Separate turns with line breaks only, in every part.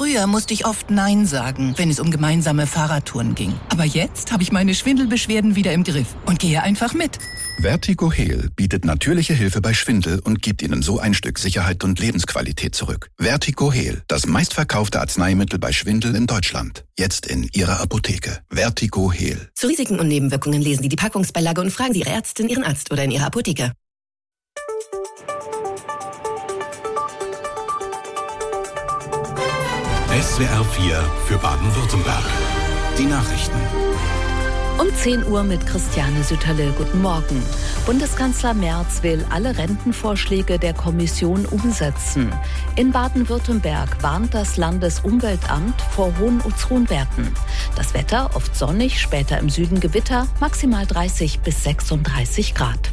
Früher musste ich oft Nein sagen, wenn es um gemeinsame Fahrradtouren ging. Aber jetzt habe ich meine Schwindelbeschwerden wieder im Griff und gehe einfach mit.
Vertigo Heal bietet natürliche Hilfe bei Schwindel und gibt Ihnen so ein Stück Sicherheit und Lebensqualität zurück. Vertigo Heal, das meistverkaufte Arzneimittel bei Schwindel in Deutschland. Jetzt in Ihrer Apotheke. Vertigo Heal.
Zu Risiken und Nebenwirkungen lesen Sie die Packungsbeilage und fragen Sie Ihre Ärztin, Ihren Arzt oder in Ihrer Apotheke.
SWR 4 für Baden-Württemberg. Die Nachrichten.
Um 10 Uhr mit Christiane Sütterle. Guten Morgen. Bundeskanzler Merz will alle Rentenvorschläge der Kommission umsetzen. In Baden-Württemberg warnt das Landesumweltamt vor hohen Ozonwerten. Das Wetter oft sonnig, später im Süden Gewitter, maximal 30 bis 36 Grad.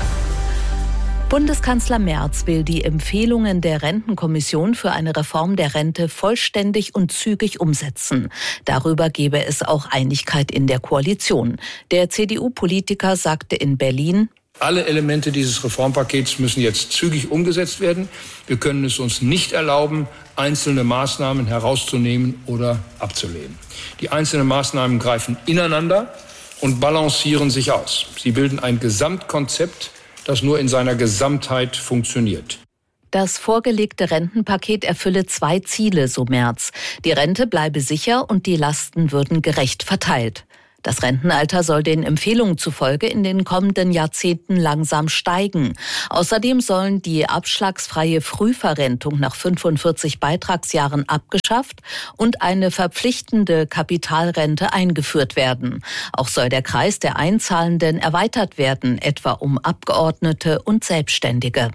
Bundeskanzler Merz will die Empfehlungen der Rentenkommission für eine Reform der Rente vollständig und zügig umsetzen. Darüber gebe es auch Einigkeit in der Koalition. Der CDU-Politiker sagte in Berlin:
Alle Elemente dieses Reformpakets müssen jetzt zügig umgesetzt werden. Wir können es uns nicht erlauben, einzelne Maßnahmen herauszunehmen oder abzulehnen. Die einzelnen Maßnahmen greifen ineinander und balancieren sich aus. Sie bilden ein Gesamtkonzept, das nur in seiner Gesamtheit funktioniert.
Das vorgelegte Rentenpaket erfülle 2 Ziele, so Merz. Die Rente bleibe sicher und die Lasten würden gerecht verteilt. Das Rentenalter soll den Empfehlungen zufolge in den kommenden Jahrzehnten langsam steigen. Außerdem sollen die abschlagsfreie Frühverrentung nach 45 Beitragsjahren abgeschafft und eine verpflichtende Kapitalrente eingeführt werden. Auch soll der Kreis der Einzahlenden erweitert werden, etwa um Abgeordnete und Selbstständige.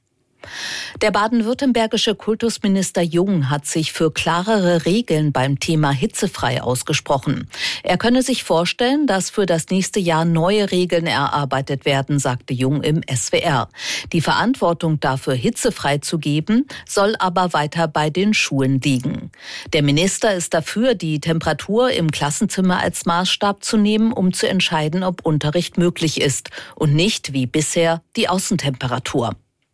Der baden-württembergische Kultusminister Jung hat sich für klarere Regeln beim Thema hitzefrei ausgesprochen. Er könne sich vorstellen, dass für das nächste Jahr neue Regeln erarbeitet werden, sagte Jung im SWR. Die Verantwortung dafür, hitzefrei zu geben, soll aber weiter bei den Schulen liegen. Der Minister ist dafür, die Temperatur im Klassenzimmer als Maßstab zu nehmen, um zu entscheiden, ob Unterricht möglich ist und nicht, wie bisher, die Außentemperatur.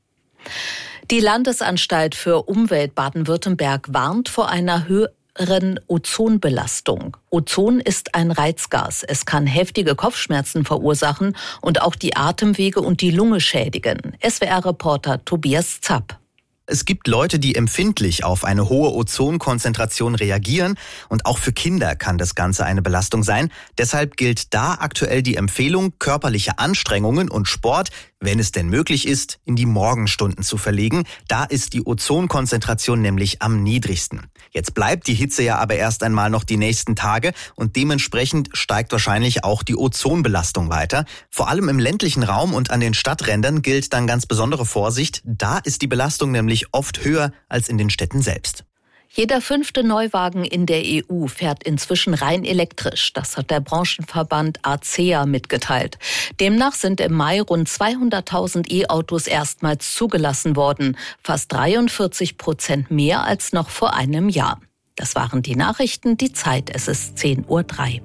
Die Landesanstalt für Umwelt Baden-Württemberg warnt vor einer höheren Ozonbelastung. Ozon ist ein Reizgas. Es kann heftige Kopfschmerzen verursachen und auch die Atemwege und die Lunge schädigen. SWR-Reporter Tobias Zapp.
Es gibt Leute, die empfindlich auf eine hohe Ozonkonzentration reagieren und auch für Kinder kann das Ganze eine Belastung sein. Deshalb gilt da aktuell die Empfehlung, körperliche Anstrengungen und Sport, wenn es denn möglich ist, in die Morgenstunden zu verlegen. Da ist die Ozonkonzentration nämlich am niedrigsten. Jetzt bleibt die Hitze ja aber erst einmal noch die nächsten Tage und dementsprechend steigt wahrscheinlich auch die Ozonbelastung weiter. Vor allem im ländlichen Raum und an den Stadträndern gilt dann ganz besondere Vorsicht. Da ist die Belastung nämlich oft höher als in den Städten selbst.
Jeder 5. Neuwagen in der EU fährt inzwischen rein elektrisch. Das hat der Branchenverband ACEA mitgeteilt. Demnach sind im Mai rund 200.000 E-Autos erstmals zugelassen worden. Fast 43% mehr als noch vor einem Jahr. Das waren die Nachrichten. Die Zeit, es ist 10:03 Uhr.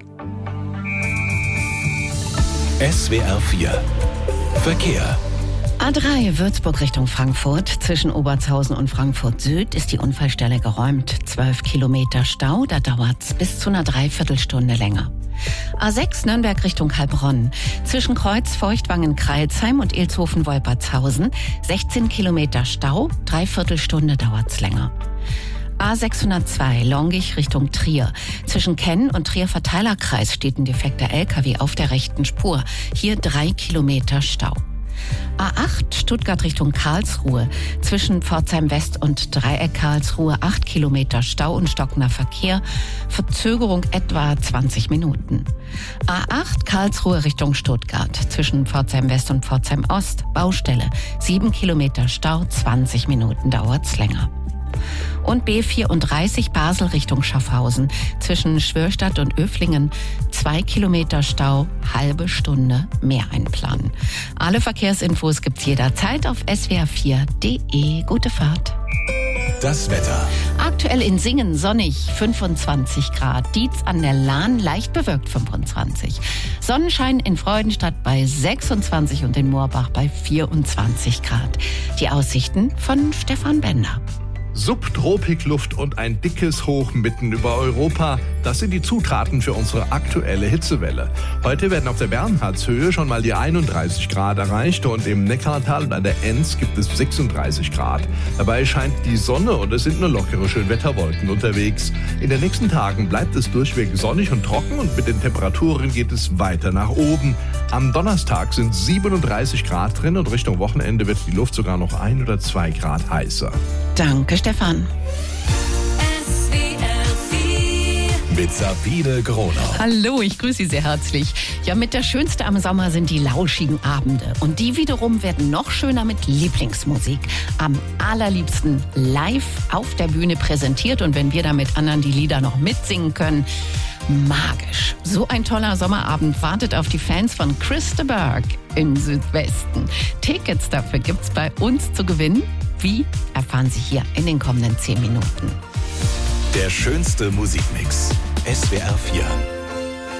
SWR 4 Verkehr.
A3 Würzburg Richtung Frankfurt. Zwischen Obertshausen und Frankfurt Süd ist die Unfallstelle geräumt. 12 Kilometer Stau, da dauert's bis zu einer Dreiviertelstunde länger. A6 Nürnberg Richtung Heilbronn. Zwischen Kreuz, Feuchtwangen, Kreilsheim und Ilshofen-Wolpertshausen 16 Kilometer Stau, Dreiviertelstunde dauert's länger. A602 Longich Richtung Trier. Zwischen Kenn und Trier Verteilerkreis steht ein defekter LKW auf der rechten Spur. Hier 3 Kilometer Stau. A8 Stuttgart Richtung Karlsruhe. Zwischen Pforzheim West und Dreieck Karlsruhe 8 Kilometer Stau und stockender Verkehr. Verzögerung etwa 20 Minuten. A8 Karlsruhe Richtung Stuttgart. Zwischen Pforzheim West und Pforzheim Ost Baustelle. 7 Kilometer Stau, 20 Minuten dauert's länger. Und B34 Basel Richtung Schaffhausen. Zwischen Schwörstadt und Öflingen 2 Kilometer Stau, halbe Stunde mehr einplanen. Alle Verkehrsinfos gibt's jederzeit auf swr4.de. Gute Fahrt.
Das Wetter.
Aktuell in Singen sonnig 25 Grad. Dietz an der Lahn leicht bewölkt 25. Sonnenschein in Freudenstadt bei 26 und in Moorbach bei 24 Grad. Die Aussichten von Stefan Bender.
Subtropikluft und ein dickes Hoch mitten über Europa. Das sind die Zutaten für unsere aktuelle Hitzewelle. Heute werden auf der Bernhardshöhe schon mal die 31 Grad erreicht und im Neckartal bei der Enz gibt es 36 Grad. Dabei scheint die Sonne und es sind nur lockere Schönwetterwolken unterwegs. In den nächsten Tagen bleibt es durchweg sonnig und trocken und mit den Temperaturen geht es weiter nach oben. Am Donnerstag sind 37 Grad drin und Richtung Wochenende wird die Luft sogar noch 1 oder 2 Grad heißer.
Danke, Stefan.
Mit Sabine Gronau.
Hallo, ich grüße Sie sehr herzlich. Ja, mit der Schönste am Sommer sind die lauschigen Abende. Und die wiederum werden noch schöner mit Lieblingsmusik. Am allerliebsten live auf der Bühne präsentiert. Und wenn wir da mit anderen die Lieder noch mitsingen können, magisch. So ein toller Sommerabend wartet auf die Fans von Chris de Burgh im Südwesten. Tickets dafür gibt's bei uns zu gewinnen. Wie, erfahren Sie hier in den kommenden 10 Minuten.
Der schönste Musikmix. SWR 4.